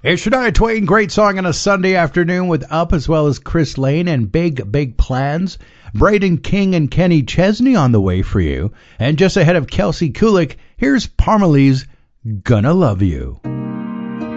It's Shania Twain, great song on a Sunday afternoon with Up, as well as Chris Lane and Big, Big Plans. Braden King and Kenny Chesney on the way for you. And just ahead of Kelsey Kulik, here's Parmalee's Gonna Love You.